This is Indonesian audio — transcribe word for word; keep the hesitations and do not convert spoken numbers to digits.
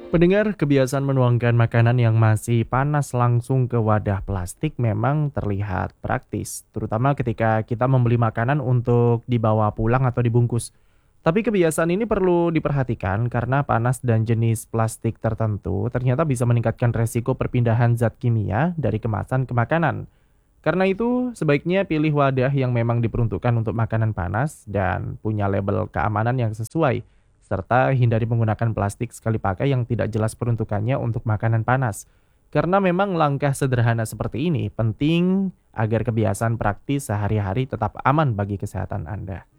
Pendengar, kebiasaan menuangkan makanan yang masih panas langsung ke wadah plastik memang terlihat praktis, terutama ketika kita membeli makanan untuk dibawa pulang atau dibungkus. Tapi kebiasaan ini perlu diperhatikan karena panas dan jenis plastik tertentu ternyata bisa meningkatkan resiko perpindahan zat kimia dari kemasan ke makanan. Karena itu, sebaiknya pilih wadah yang memang diperuntukkan untuk makanan panas dan punya label keamanan yang sesuai, serta hindari menggunakan plastik sekali pakai yang tidak jelas peruntukannya untuk makanan panas. Karena memang langkah sederhana seperti ini penting agar kebiasaan praktis sehari-hari tetap aman bagi kesehatan Anda.